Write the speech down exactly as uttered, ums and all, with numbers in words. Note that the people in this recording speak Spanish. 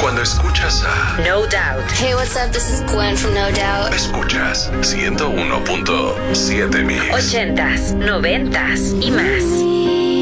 Cuando escuchas a No Doubt. Hey, what's up? This is Gwen from No Doubt. Escuchas ciento uno punto siete Mix. Ochentas, noventas y más.